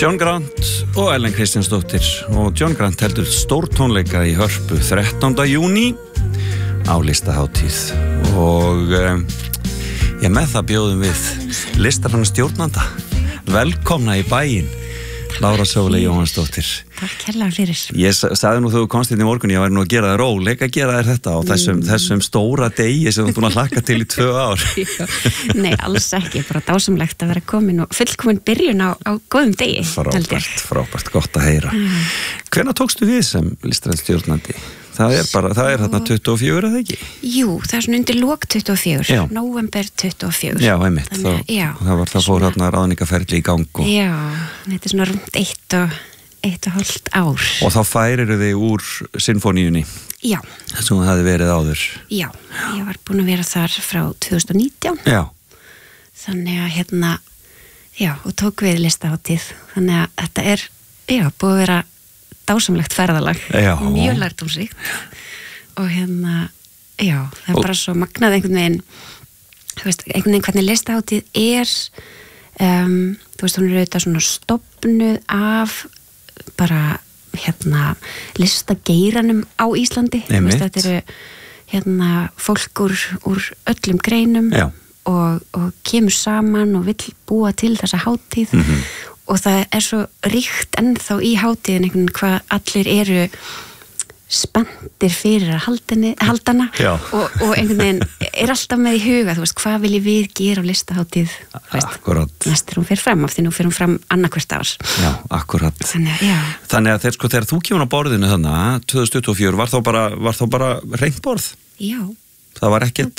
John Grant og Ellen Kristjánsdóttir og John Grant heldur stórtónleika í Hörpu 13. júní á listahátíð og með það bjóðum við listafanna stjórnanda velkomna í bæinn Lára Sóley Jóhannsdóttir. Takk hérlega fyrir. Ég sagði nú þegar þú komst inn í morgun, ég væri nú að gera þér róleika að gera þér þetta á þessum stóra degi sem þú ert búin að hlakka til í 2 ár. Nei, alls ekki, bara dásamlegt að vera komin og fullkomin byrjun á góðum degi. Frábært, gott að heyra. Hvenær tókstu við sem listræn stjórnandi? Það er þarna 24, eða ekki? Jú, það er svona undir lok 24, nóvember 24. Já, einmitt, það fór þarna ráðningaferli í gang. Já, þetta er svona rúmt 1,5 ár. Og þá færiru þig úr sinfóníunni? Já. Þess að það hefði verið áður? Já, ég var búin að vera þar frá 2019. Já. Þannig að og tók við listahátíð. Þannig að þetta er, búið að vera dásamlegt ferðalag, mjög lærdómsríkt og það er bara svo magnað einhvern veginn hvernig listahátíð er þú veist, hún er auðvitað svona stofnuð af bara listageiranum á Íslandi. Þetta eru fólk úr öllum greinum og kemur saman og vill búa til þessa hátíð og það er svo ríkt ennþá í hátíðin einhvern veginn hvað allir eru spenntir fyrir að haldana og einhvern veginn er alltaf með í huga, þú veist, hvað viljum við gera á listahátíð næstur hún fer fram, af því nú fer hún fram annað ár. Já, akkurat. Þannig að þegar þú kemur á borðinu þannig 2024, var þá bara hreint borð? Já. Það var ekkert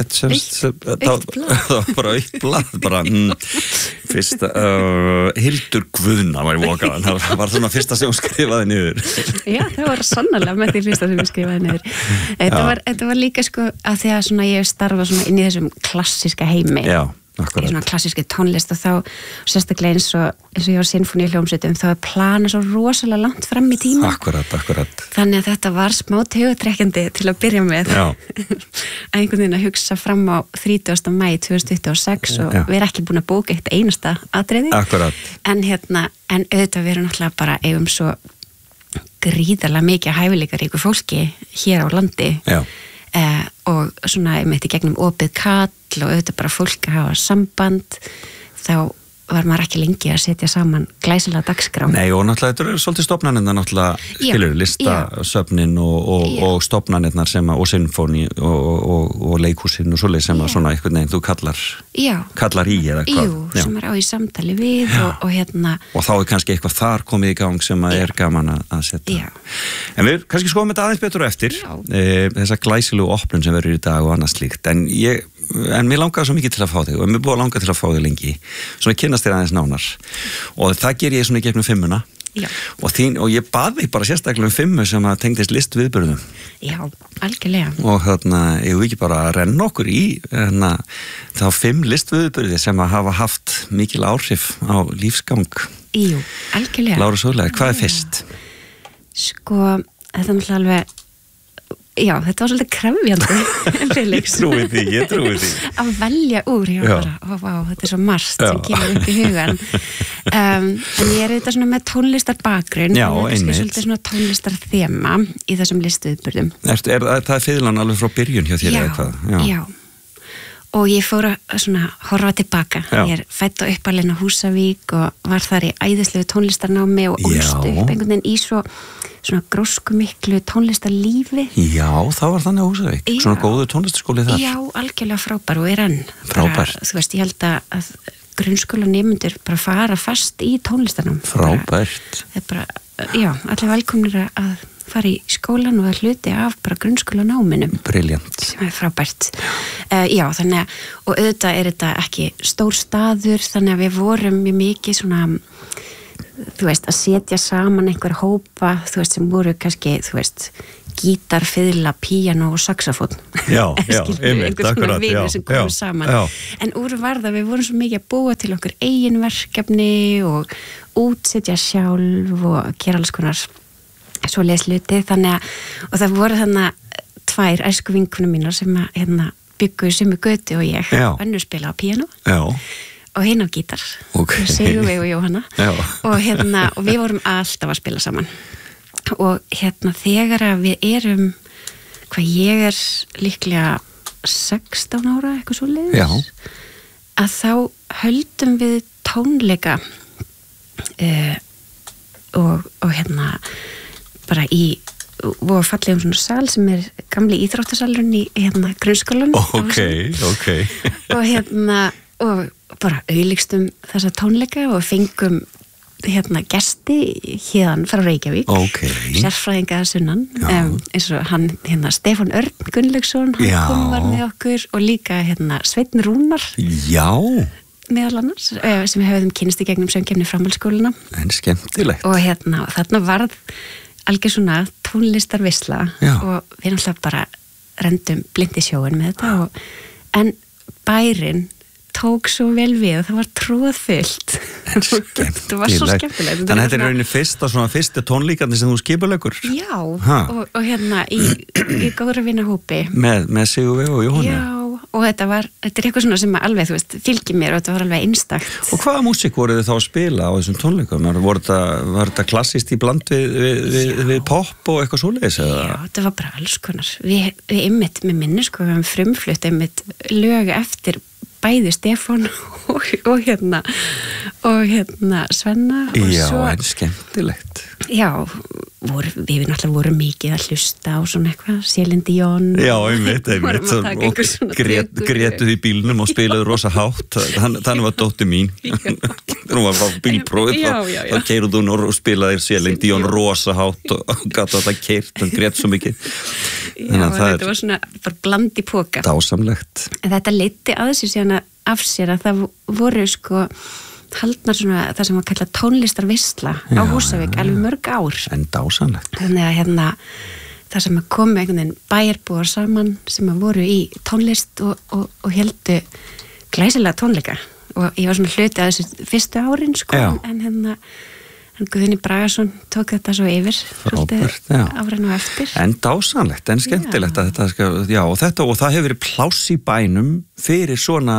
það var bara autt blað bara fyrsta Hildur Guðna var í vokaðan, það var svona fyrsta sem hún skrifaði niður. Já, það var sannarlega með því fyrsta sem hún skrifaði niður. Þetta var líka að því að ég starfa inn í þessum klassíska heimi. Já. Akkurat. Í svona klassíski tónlist og þá sérstaklega eins og ég var sinfóníuhljómsveitum þá er planað svo rosalega langt fram í tíma. Akkurat. Þannig að þetta var smá taugatrekkjandi til að byrja með að einhvern veginn að hugsa fram á 30. maí 2026 og við erum ekki búin að bóka eitt einasta atriði. Akkurat. En auðvitað við erum náttúrulega bara eigum svo gríðarlega mikið hæfileikaríku fólki hér á landi. Já. Og svona einmitt í gegnum opið kall og auðvitað bara fólk að hafa samband þá var maður ekki lengi að setja saman glæsilega dagskrá. Nei, og náttúrulega þetta er svolítið stofnanirnar náttúrulega listasöfnin og stofnanirnar sem og sinfóni og leikhúsin og svoleið sem að svona einhvern veginn þú kallar í eða hvað. Jú, sem er á í samtali við og og þá er kannski eitthvað þar komið í gang sem að er gaman að setja. En við kannski skoðum þetta aðeins betur eftir þessa glæsilegu opnun sem verður í dag og annað slíkt, en mér langaði svo mikið til að fá þig og mér búið að langa til að fá þig lengi svona kynnast þér aðeins nánar og það ger ég svona í gegnum 5 og ég bað þig bara sérstaklega 5 sem að tengdist listviðburðum. Já, algjörlega. Og ég vil ekki bara renna okkur í þá 5 listviðburði sem að hafa haft mikil áhrif á lífsgang. Jú, algjörlega. Lára Sóley, hvað er fyrst? Þetta er náttúrulega alveg þetta var svolítið krefjandi. Ég trúi því. Að velja úr, þetta er svo margt sem kemur upp í hugan. En ég er auðvitað svona með tónlistarbakgrunn, svolítið svona tónlistarþema í þessum listuðburðum. Það er fiðlan alveg frá byrjun hjá þér eða hvað? Já. Og ég fór að svona horfa tilbaka. Ég er fædd og uppalinn á Húsavík og var þar í æðislegu tónlistarnámi og ólst upp einhvern veginn í svona gróskumiklu tónlistarlífi. Já, það var þannig á Húsavík. Svona góður tónlistarskóli þar. Já, algjörlega frábær og er enn. Frábær. Þú veist, ég held að grunnskólanemendur bara fara fast í tónlistarnám. Frábært. Það er bara, allir velkomnir að fara í skólan og að hluti af bara grunnskólanáminum. Brilliant. Sem er frábært. Þannig að, og auðvitað er þetta ekki stór staður, þannig að við vorum mjög mikið svona, þú veist, að setja saman einhver hópa, þú veist, sem voru kannski, þú veist, gítar, fiðla, píano og saxofón. Einmitt, akkurat. Vinir sem komum saman. En úr varða, við vorum svo mikið að búa til okkur eigin verkefni og útsetja sjálf og gera alls konar svoleiðis hluti, þannig að, og það voru þannig 2 æsku vinkonur mínar sem að byggu sömu götu og ég, önnur spila á píano og hinn á gítar Sigurveig og Jóhanna og við vorum alltaf að spila saman og þegar að við erum hvað ég er líklega 16 ára eitthvað svo leiðis að þá höldum við tónleika og bara í og fallegum svona sal sem gamli íþróttasalurinn í grunnskólanum og bara auðlíkstum þessa tónleika og fengum gesti hérna frá Reykjavík sérfræðinga sunnan eins og hann Stefán Örn Gunnlaugsson hann kom var með okkur og líka Sveinn Rúnar meðal annars sem við höfðum kynnst í gegnum söngkefni framhaldsskóluna en skemmtilegt og þarna varð algjör svona tónlistarvisla og við náttúrulega bara rendum blindi sjóin með þetta en bærinn tók svo vel við og það var tróðfullt það var svo skemmtilegt þannig að þetta rauninni fyrstu tónleikarnir sem þú skipuleggur og í góðra vinahópi með Sigurveig og Jóhanna og þetta er eitthvað svona sem alveg fylgir mér og þetta var alveg einstakt og hvaða músík voruð þið þá að spila á þessum tónleikum? Var þetta klassist í bland við pop og eitthvað svoleiðis? Já, þetta var bara alls konar við einmitt með minni við höfum frumflutt einmitt lög eftir bæði Stefán og Svenna og svo, en skemmtilegt við náttúrulega vorum mikið að hlusta á svona eitthvað Céline Dion einmitt og grétuð í bílnum og spilaði rosa hátt þannig var dóttir mín hún var á bílprófið þá keyrði hún og spilaði Céline Dion rosa hátt og gæti þetta keyrt og grét svo mikið þetta var svona bara bland í póka dásamlegt en þetta leiddi að þessu síðan af sér að það voru haldnar svona það sem var kallað tónlistarvisla á Húsavík alveg mörg ár en dásamlegt þannig að það sem kom með einhvern veginn bæjarbúar saman sem voru í tónlist og heldu glæsilega tónleika og ég var svona hluti að þessu fyrstu árin en Guðni Bragason tók þetta svo yfir árin og eftir en dásamlegt, en skemmtilegt að þetta og það hefur verið pláss í bænum fyrir svona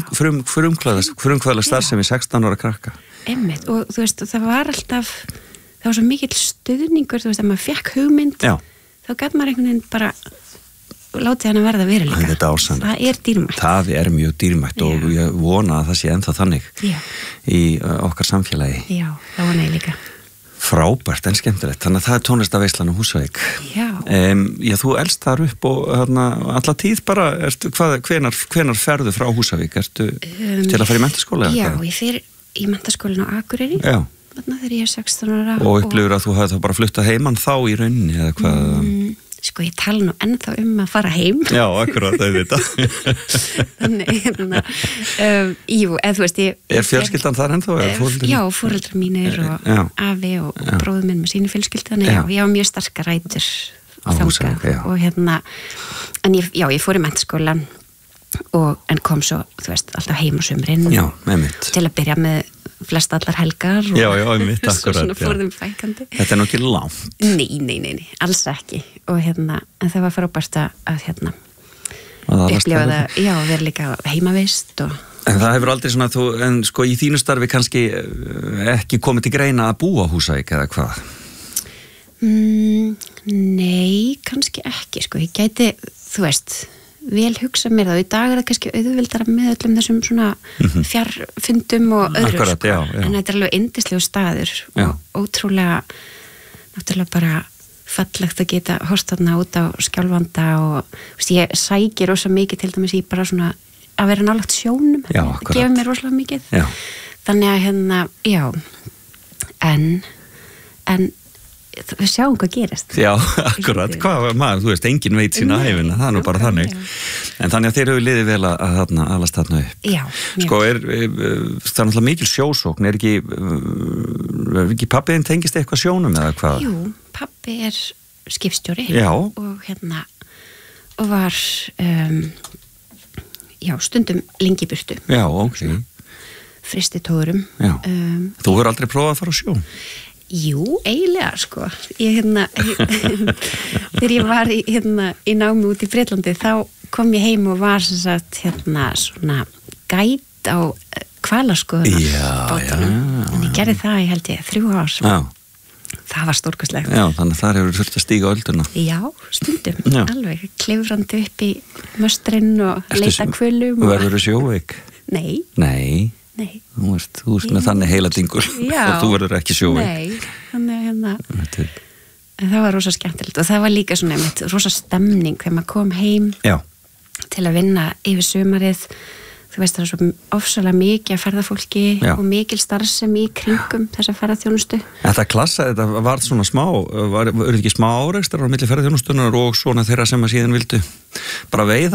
frumkvæðla starfsemi 16 ára krakka einmitt, og þú veist, það var svo mikill stuðningur, þú veist, að maður fekk hugmynd þá gæti maður einhvern veginn bara látið hann að verða veruleika það er dýrmætt það er mjög dýrmætt og ég vona að það sé ennþá þannig í okkar samfélagi það vona ég líka frábært en skemmtilegt, þannig að það er tónlistarveislan á Húsavík þú elst þar upp og alla tíð bara hvenær ferðu frá Húsavík til að fara í menntaskóla? Ég fer í menntaskólinu á Akureyri þegar ég er 16 ára og upplifur að þú hafði þá bara fluttað heimann þá í rauninni eða hvað ég tala nú ennþá að fara heim já, akkurat, auðvitað þannig, eða þú veist er fjölskyldan þar ennþá? Já, foreldrar mínir og afi og bróður minn með sínu fjölskyldu þannig ég var mjög starka rætur þangað og en ég fór í menntaskólan en kom svo, þú veist, alltaf heim á sumrin til að byrja með flest allar helgar og svona fórðum fækandi þetta er nú ekki langt nei, alls ekki og en það var frábært að upplifa það vera líka heimavist en það hefur aldrei svona en í þínu starfi kannski ekki komið til greina að búa á Húsavík eða hvað? Nei, kannski ekki ég gæti, þú veist vel hugsa mér þá, í dag er það kannski auðvildara með öllum þessum svona fjarfundum og öðru en þetta er alveg yndislegu staður og ótrúlega náttúrulega bara fallegt að geta horft þarna út á Skjálfanda og ég sæki rosa mikið til dæmis í bara svona að vera nálægt sjónum það gefur mér rosalega mikið þannig að en við sjáum hvað gerist akkurat, þú veist, enginn veit sína æfina, það er nú bara þannig en þannig að þeir hefur liðið vel að alast þarna upp það er náttúrulega mikil sjósókn er ekki pappiðinn tengist eitthvað sjónum eða hvað? Jú, pappi er skipstjóri og var stundum lengi í burtu fristitórum Þú hefur aldrei prófað að fara á sjó? Jú, eiginlega þegar ég var í námi út í Bretlandi þá kom ég heim og var svona gæt á hvalaskoðunar bátunum. En ég gerði það, ég held ég, 3 ár. Já. Það var stórkostlegt. Já, þannig að þar hefur þurft að stíga ölduna. Já, stundum, alveg. Klifrandi upp í möstrinn og leita hvölum. Og verður þú sjóveik? Nei. Nei. Þú ert með þannig heiladingur og þú verður ekki sjóveik. Nei, þannig það var rosa skemmtilegt og það var líka svona rosa stemning þegar maður kom heim til að vinna yfir sumarið. Þú veist, það er svo ofsalega mikið að ferðafólki og mikil starfsemi í kringum þessa ferðarþjónustu. Þetta klassa, þetta var svona smá, var ekki smá áreikstar á milli ferðarþjónustunar og svona þeirra sem að síðan vildu bara veiða?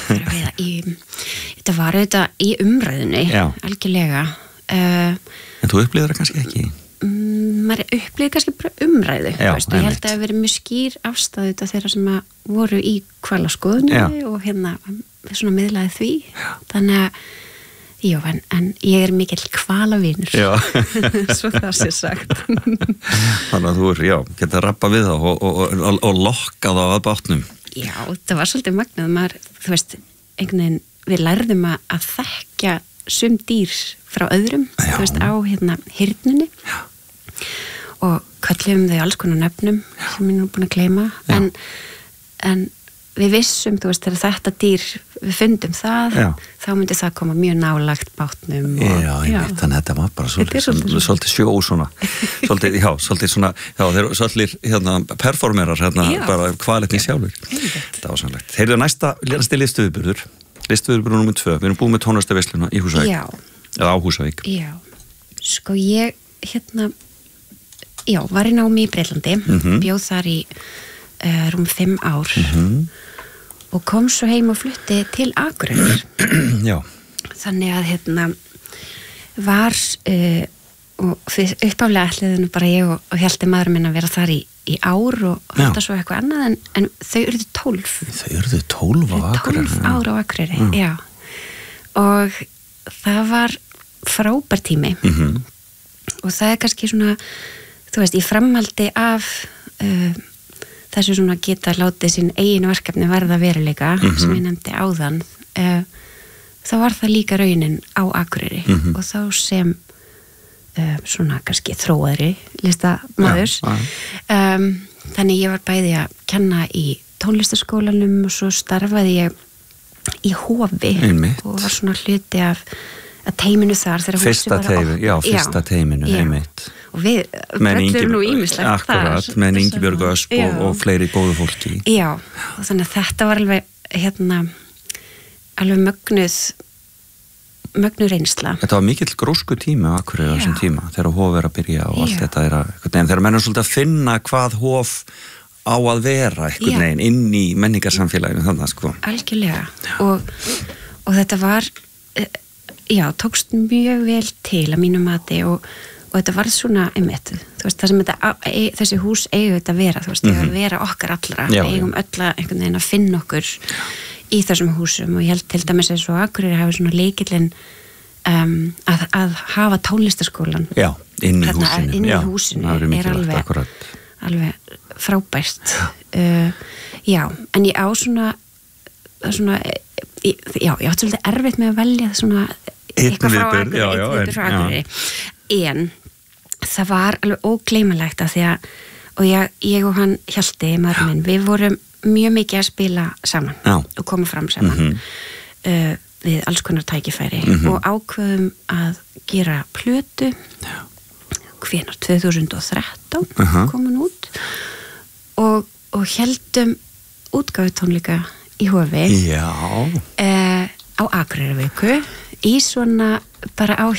Þetta var auðvitað í umræðinni, algjörlega. En þú upplýðir það kannski ekki? Maður upplýði kannski bara umræðu. Ég held að það hefur verið mjög skýr afstæðu þetta þeirra sem að voru í hvalaskoðunni og svona miðlaði því. Þannig að, en ég er mikill hvalavinur. Svo það sé sagt. Þannig að þú getur rappa við það og lokka það að bátnum. Já, það var svolítið magnað. Maður, þú veist, einhvern veginn, við lærðum að þekkja sum dýr frá öðrum, þú veist, á hirnunni og kallum þau alls konar nöfnum sem ég nú búin að gleyma en við vissum, þú veist, þegar þetta dýr við fundum það, þá myndi það koma mjög nálagt bátnum þannig að þetta var bara svolítið sjó svona svolítið svona, þeir svolítið performerar bara hvaletni sjálfur. Það var sannlegt. Þeir eru næsta listuðburður nr. 2, við erum búið með tónlistarveisluna í Húsavík eða á Húsavík. Já, sko ég var í námi í Breitlandi, bjóð þar í rúm 5 ár og kom svo heim og flutti til Akureyrar. Þannig að var og uppáflega ætliði nú bara ég og Hjalti maður minn að vera þar í ár og þetta svo eitthvað annað en þau urðu 12. Þau urðu 12 á Akureyri? 12 ár á Akureyri, já. Og það var frábær tími og það er kannski svona, þú veist, í framhaldi af þessu svona geta látið sín eigin verkefni verða veruleika sem ég nefndi áðan, þá var það líka raunin á Akureyri og þá sem svona kannski þróaðri listamaður. Þannig ég var bæði að kenna í tónlistaskólanum og svo starfaði ég í Hofi og var svona hluti af teiminu þar þegar fyrsta teiminu og við bröllurum nú ýmislegt þar með Ingibjörgu Ösp og fleiri góðu fólki. Já, og þannig að þetta var alveg mögnuð reynsla. Þetta var mikill grósku tími á Akureyri á þessum tíma þegar Hof er að byrja og allt þetta þegar menn er svolítið að finna hvað Hof á að vera einhvern veginn inn í menningarsamfélaginu þannig sko. Algjörlega og þetta var tókst mjög vel til að mínu mati og þetta var svona einmitt, þú veist, það sem þessi hús eigu þetta vera, þú veist, að vera okkar allra, eigum öll að einhvern veginn að finna okkur í þessum húsum og ég held til dæmis eins og Akureyri hafi svona lykillinn að hafa tónlistarskólan inn í húsinu er alveg frábært. En ég á svona ég átti svolítið erfitt með að velja svona eitthvað frá Akureyri en það var alveg ógleymanlegt að því að og ég og hann Hjalti, maður minn, við vorum mjög mikið að spila saman og koma fram saman við alls konar tækifæri og ákveðum að gera plötu hvenær 2013 komin út og heldum útgáfutónleika í Hofi á Akureyraviku í svona bara á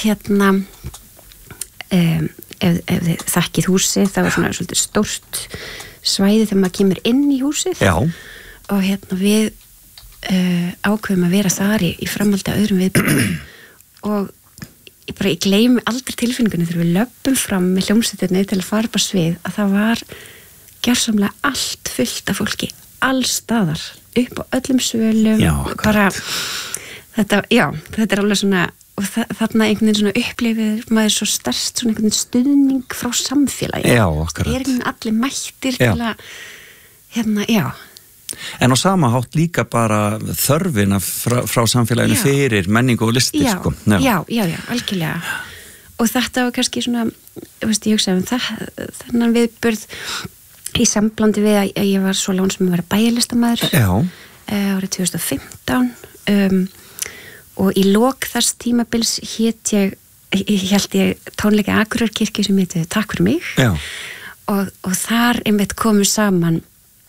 ef þið þekkið húsið, það var svona svolítið stórt svæði þegar maður kemur inn í húsið og við ákveðum að vera þar í framhaldi að öðrum viðbúrum og ég gleymi aldrei tilfinningunni þegar við löpum fram með hljómsveitinni til að fara upp á svið að það var gjörsamlega allt fullt af fólki alls staðar, upp á öllum svölum bara þetta er alveg svona og þarna einhvern veginn svona upplifir maður svo sterkt svona einhvern veginn stuðning frá samfélagi. Já, akkurat. Það er allir mættir til að En á sama hátt líka bara þörfina frá samfélaginu fyrir menningu og listir, sko. Já, algjörlega. Og þetta var kannski svona, ég hugsaði þennan viðburð í samblandi við að ég var svo lán sem að vera bæjarlistamæður árið 2015 og í lok þess tímabils hélt ég tónleika Akureyrarkirkju sem heiti Takk fyrir mig og þar einmitt komu saman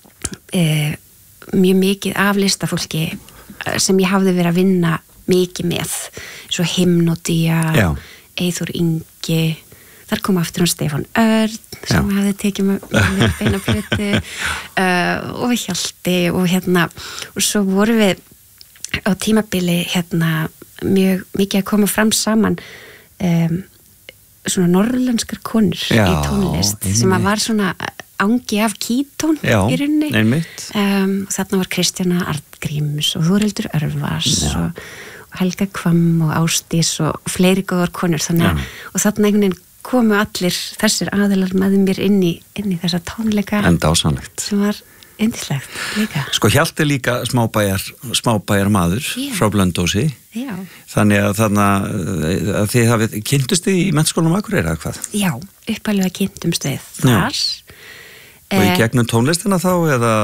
mjög mikið af listafólki sem ég hafði verið að vinna mikið með, svo Hymnodía, Eyþór Ingi, þar kom aftur Stefán Örn sem hafði tekið með beina plötu og Hjalti og svo vorum við á tímabili mjög mikið að koma fram saman svona norrlenskar konur í tónlist sem að var svona angi af Kítón í rauninni og þarna var Kristjana Arngríms og Þórhildur Örvars og Helga Kvamm og Ásdís og fleiri góðar konur og þarna einhvern veginn komu allir þessir aðilar með mér inn í þessa tónleika sem var yndislegt líka. Sko Hjalti líka smábæjar maður frá Blönduósi. Þannig að þið hafið kynntust þið í Menntaskólanum Akureyri eða hvað? Já, upphæflega kynntumst við þar. Og í gegnum tónlistina þá eða?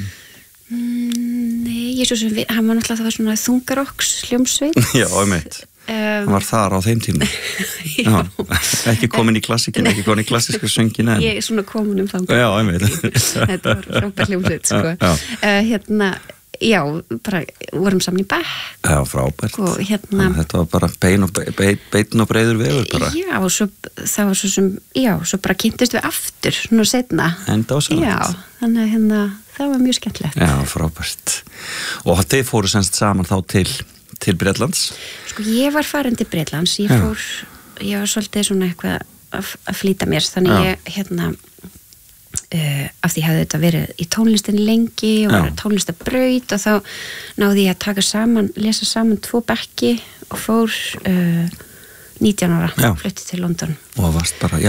Nei, hann var náttúrulega, það var svona þungarokks hljómsveit. Já, einmitt. Hann var þar á þeim tíma. Já. Ekki komin í klassikin, ekki komin í klassíska söngina. Ég er svona komin þangað. Já, einmitt. Þetta var frábær hljómsveit, sko. Já, bara vorum saman í bekk. Já, frábært. Og þetta var bara beinn og breiður vegur bara. Já, og svo það var svo sem, svo bara kynntist við aftur, svona setna. Enda á samt. Já, þannig að það var mjög skemmtilegt. Já, frábært. Og þið fóru semst saman þá til Bretlands? Sko, ég var farin til Bretlands. Ég var svolítið svona eitthvað að flýta mér, þannig ég af því hafði þetta verið í tónlistinni lengi og var tónlistabraut og þá náði ég að lesa saman 2 bekki og fór 19 ára, flutti til London og varst bara,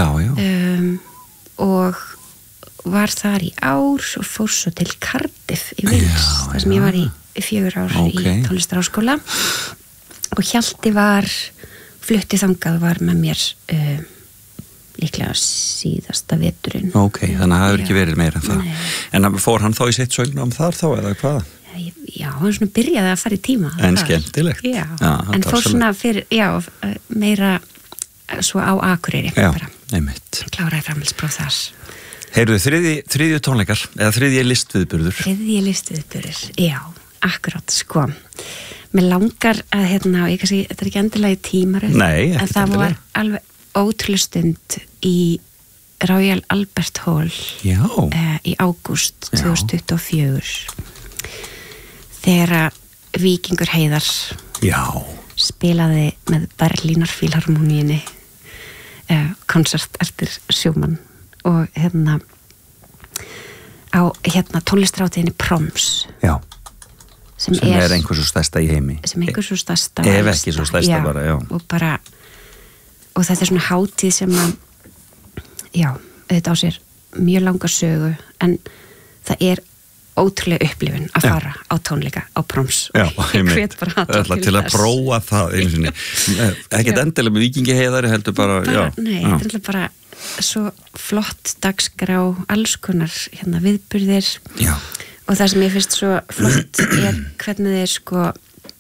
og var þar í ár og fór svo til Cardiff í Wales, þar sem ég var í 4 ár í tónlistarháskóla og Hjalti flutti þangað, var með mér líklega síðasta veturinn. Ok, þannig að það hefur ekki verið meira en það. En fór hann þá í sitt söngnám þar þá eða hvað? Já, hann svona byrjaði að fara í tíma. En skemmtilegt. Já, en fór svona fyrir, meira svo á Akureyri. Já, einmitt. Kláraði framhaldspróf þar. Heyrðu, þriðju tónleikar, eða þriðji listviðburður? Þriðji listviðburður, já, akkurát, sko. Mér langar að, ég kannski, þetta er ekki endilega í tímaröð. Nei, ekki endilega. En það var alveg ótrúlega stund í Royal Albert Hall í ágúst 2024 þegar Víkingur Heiðar spilaði með Berlínar Fílharmoníunni konsert eftir Schumann og á tónlistarhátíðinni Proms sem er einhver svo stærsta í heimi sem einhver svo stærsta ef ekki svo stærsta bara og þetta er svona hátíð sem að þetta á sér mjög langa sögu en það er ótrúlega upplifun að fara á tónleika á Proms ég hvet bara til að prófa það ekkert endilega með Víkingi Heiðari heldur bara nei, þetta er bara svo flott dagskrá, alls konar viðburðir og það sem ég finnst svo flott er hvernig þeir sko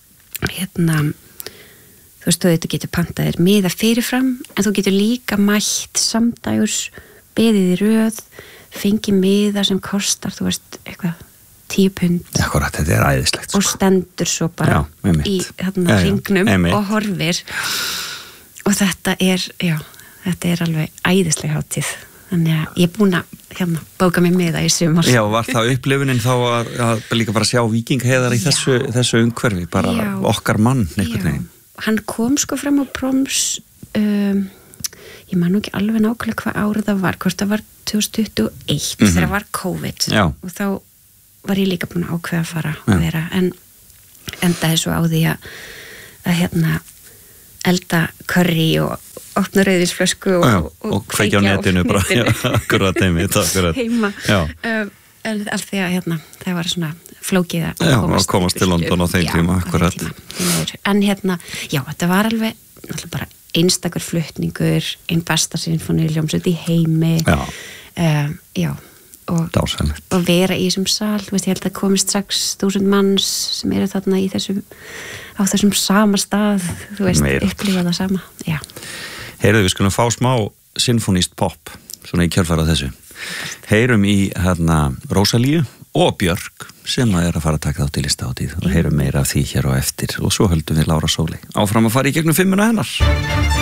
þú veist, þú getur pantað þér miða fyrirfram, en þú getur líka mætt samdægurs, beðið í röð, fengið miða sem kostar, þú veist, eitthvað 10 pund. Akkurat, þetta er æðislegt. Og stendur svo bara í hringnum og horfir. Og þetta er alveg æðisleg hátíð. Þannig að ég er búin að bóka mér miða í sumar. Já, var það upplifunin þá að líka bara sjá Víking Heiðar í þessu umhverfi, bara okkar mann einhvern veginn? Hann kom sko fram á Proms ég man nú ekki alveg nákvæmlega hvað árið það var, hvort það var 2021 þegar var COVID og þá var ég líka búin að ákveða að fara að vera en endaði svo á því að elda curry og opna rauðvínsflösku og kveikja á netinu bara akkurat heima heima allt því að það var svona flókið að komast til London á þeim tíma, akkurat. En já, þetta var alveg bara einstakur flutningur, einn besta sinfóníuhljómsveit í heimi. Já, og vera í þessum sal, ég held að komist 6.000 manns sem eru þarna á þessum sama stað, upplifa það sama. Já. Heyrðu, við skulum fá smá sinfónískt pop, svona í kjölfara þessu. Heyrum í Rósalíu og Björk sem að fara að taka þátt í listahátíð og heyrum meira af því hér á eftir og svo höldum við Lára Sóley áfram að fara í gegnum 5 hennar.